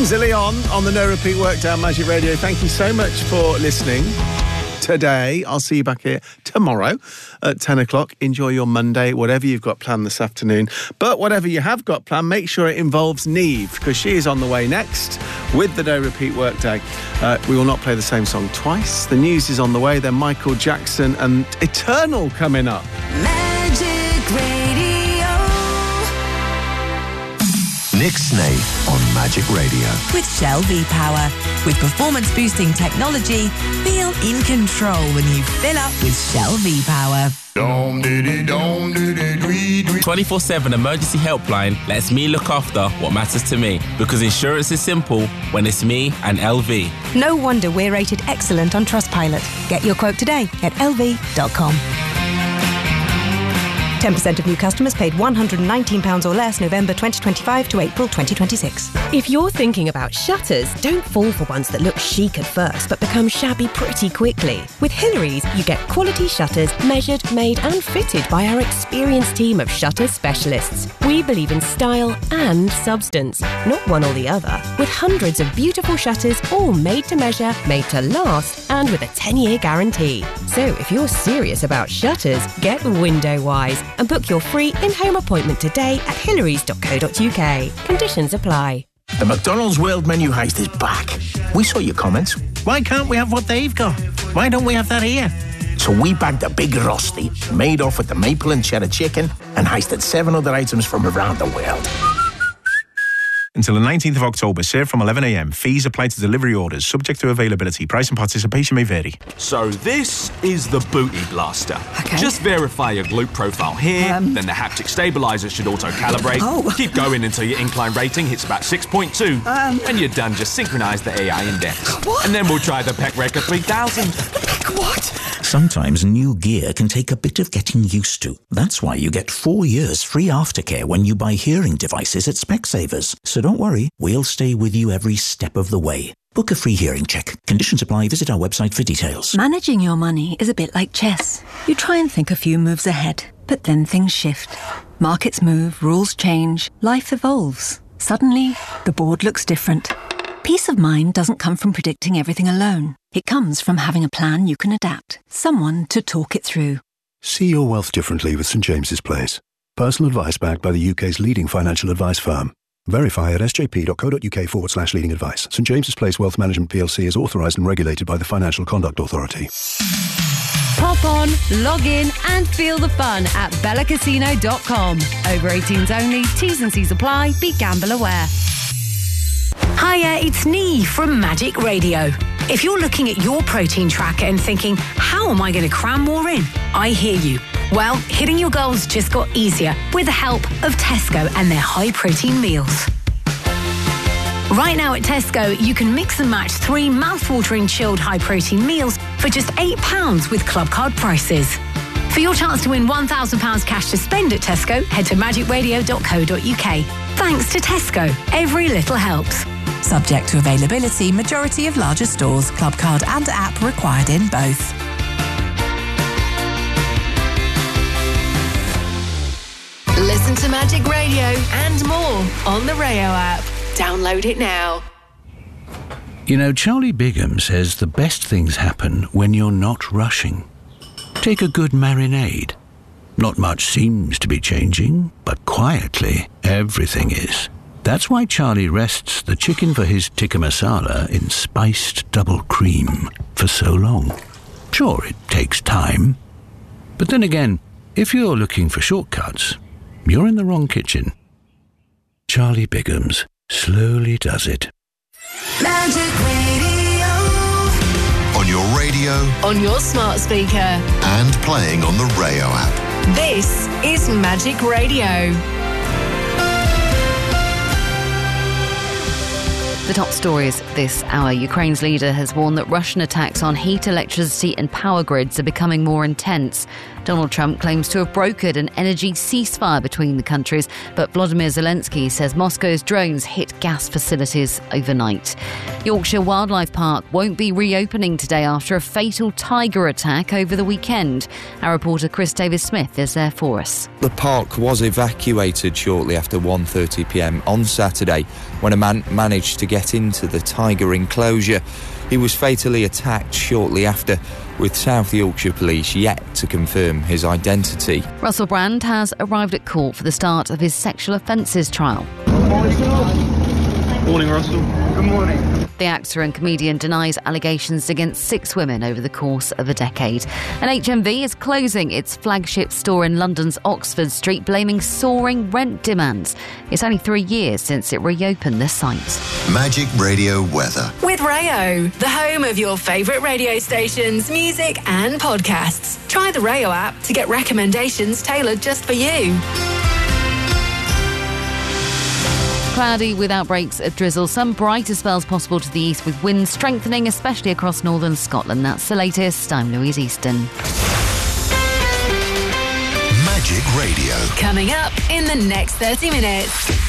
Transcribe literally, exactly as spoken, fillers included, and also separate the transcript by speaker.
Speaker 1: Kings of Leon on the No Repeat Workdown Magic Radio. Thank you so much for listening today. I'll see you back here tomorrow at ten o'clock. Enjoy your Monday, whatever you've got planned this afternoon. But whatever you have got planned, make sure it involves Niamh, because she is on the way next with the No Repeat Workday. Uh, we will not play the same song twice. The news is on the way. Then Michael Jackson and Eternal coming up.
Speaker 2: Magic Radio.
Speaker 3: Nick Snaith on Magic Radio.
Speaker 2: With Shell V-Power. With performance-boosting technology, feel in control when you fill up with Shell V-Power.
Speaker 4: twenty-four seven emergency helpline lets me look after what matters to me, because insurance is simple when it's me and L V.
Speaker 5: No wonder we're rated excellent on Trustpilot. Get your quote today at L V dot com. ten percent of new customers paid one hundred nineteen pounds or less November twenty twenty-five to April twenty twenty-six.
Speaker 6: If you're thinking about shutters, don't fall for ones that look chic at first but become shabby pretty quickly. With Hillary's, you get quality shutters measured, made and fitted by our experienced team of shutter specialists. We believe in style and substance, not one or the other. With hundreds of beautiful shutters, all made to measure, made to last, and with a ten-year guarantee. So if you're serious about shutters, get Window Wise and book your free in-home appointment today at hillarys dot co dot uk. Conditions apply.
Speaker 7: The McDonald's World Menu Heist is back. We saw your comments. Why can't we have what they've got? Why don't we have that here? So we bagged a big rosti, made off with the maple and cheddar chicken, and heisted seven other items from around the world.
Speaker 8: Until the nineteenth of October, served from eleven a m. Fees apply to delivery orders, subject to availability. Price and participation may vary.
Speaker 9: So this is the Booty Blaster.
Speaker 10: Okay.
Speaker 9: Just verify your glute profile here,
Speaker 10: Um.
Speaker 9: then the haptic stabilizer should auto-calibrate.
Speaker 10: Oh.
Speaker 9: Keep going until your incline rating hits about six point two.
Speaker 10: Um.
Speaker 9: When you're done, just synchronise the A I index.
Speaker 10: What?
Speaker 9: And then we'll try the Peck Record three thousand.
Speaker 10: What?
Speaker 11: Sometimes new gear can take a bit of getting used to. That's why you get four years free aftercare when you buy hearing devices at Specsavers. So don't worry, we'll stay with you every step of the way. Book a free hearing check. Conditions apply. Visit our website for details.
Speaker 12: Managing your money is a bit like chess. You try and think a few moves ahead, but then things shift. Markets move, rules change, life evolves. Suddenly, the board looks different. Peace of mind doesn't come from predicting everything alone. It comes from having a plan you can adapt. Someone to talk it through.
Speaker 13: See your wealth differently with St James's Place. Personal advice backed by the U K's leading financial advice firm. Verify at sjp.co.uk forward slash leading advice. St James's Place Wealth Management P L C is authorised and regulated by the Financial Conduct Authority.
Speaker 14: Pop on, log in and feel the fun at bella casino dot com. Over eighteens only, T's and C's apply, be gamble aware.
Speaker 15: Hiya, it's Niamh from Magic Radio. If you're looking at your protein tracker and thinking, how am I going to cram more in? I hear you. Well, hitting your goals just got easier with the help of Tesco and their high protein meals. Right now at Tesco, you can mix and match three mouth-watering chilled high protein meals for just eight pounds with club card prices. For your chance to win one thousand pounds cash to spend at Tesco, head to magic radio dot co dot uk. Thanks to Tesco, every little helps.
Speaker 2: Subject to availability, majority of larger stores, club card and app required in both.
Speaker 15: Listen to Magic Radio and more on the Rayo app. Download it now.
Speaker 16: You know, Charlie Bigham says the best things happen when you're not rushing. Take a good marinade. Not much seems to be changing, but quietly, everything is. That's why Charlie rests the chicken for his tikka masala in spiced double cream for so long. Sure, it takes time. But then again, if you're looking for shortcuts, you're in the wrong kitchen. Charlie Bigham's slowly does it.
Speaker 2: Magic Radio.
Speaker 3: On your radio.
Speaker 15: On your smart speaker.
Speaker 3: And playing on the Rayo app.
Speaker 15: This is Magic Radio.
Speaker 17: The top stories this hour. Ukraine's leader has warned that Russian attacks on heat, electricity and power grids are becoming more intense Donald Trump claims to have brokered an energy ceasefire between the countries, but Volodymyr Zelensky says Moscow's drones hit gas facilities overnight. Yorkshire Wildlife Park won't be reopening today after a fatal tiger attack over the weekend. Our reporter Chris Davis-Smith is there for us.
Speaker 10: The park was evacuated shortly after one thirty p m on Saturday when a man managed to get into the tiger enclosure. He was fatally attacked shortly after, with South Yorkshire Police yet to confirm his identity.
Speaker 17: Russell Brand has arrived at court for the start of his sexual offences trial.
Speaker 18: Morning, Russell. Good morning.
Speaker 17: The actor and comedian denies allegations against six women over the course of a decade. And H M V is closing its flagship store in London's Oxford Street, blaming soaring rent demands. It's only three years since it reopened the site.
Speaker 3: Magic Radio weather.
Speaker 15: With Rayo, the home of your favourite radio stations, music and podcasts. Try the Rayo app to get recommendations tailored just for you.
Speaker 17: Cloudy with outbreaks of drizzle. Some brighter spells possible to the east with winds strengthening, especially across northern Scotland. That's the latest. I'm Louise Easton.
Speaker 3: Magic Radio.
Speaker 15: Coming up in the next thirty minutes.